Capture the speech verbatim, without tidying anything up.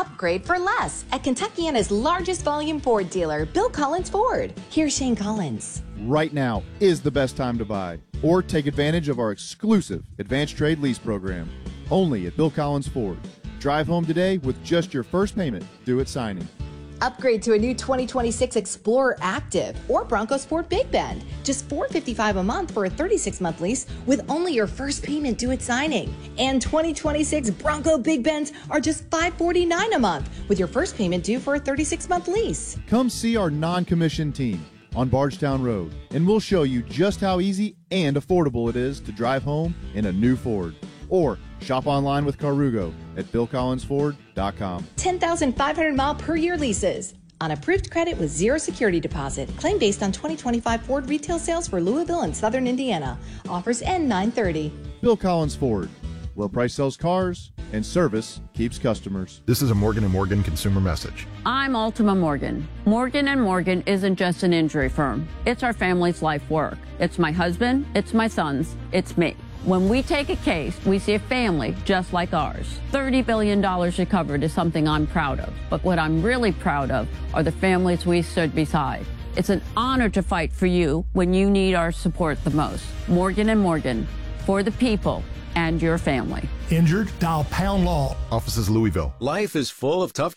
Upgrade for less at Kentuckiana's largest volume Ford dealer, Bill Collins Ford. Here's Shane Collins. Right now is the best time to buy, or take advantage of our exclusive advanced trade lease program. Only at Bill Collins Ford. Drive home today with just your first payment due at signing. Upgrade to a new twenty twenty-six Explorer Active or Bronco Sport Big Bend. Just four hundred fifty-five dollars a month for a thirty-six month lease with only your first payment due at signing. And twenty twenty-six Bronco Big Bends are just five hundred forty-nine dollars a month with your first payment due for a thirty-six month lease. Come see our non-commissioned team on Bardstown Road, and we'll show you just how easy and affordable it is to drive home in a new Ford. Or shop online with Carrugo at bill collins ford dot com. ten thousand five hundred mile per year leases on approved credit with zero security deposit. Claim based on twenty twenty-five Ford retail sales for Louisville and Southern Indiana. Offers end nine thirty. Bill Collins Ford, where price sells cars and service keeps customers. This is a Morgan and Morgan consumer message. I'm Ultima Morgan. Morgan and Morgan isn't just an injury firm. It's our family's life work. It's my husband, it's my sons, it's me. When we take a case, we see a family just like ours. thirty billion dollars recovered is something I'm proud of. But what I'm really proud of are the families we stood beside. It's an honor to fight for you when you need our support the most. Morgan and Morgan, for the people and your family. Injured? Dial Pound Law. Offices Louisville. Life is full of tough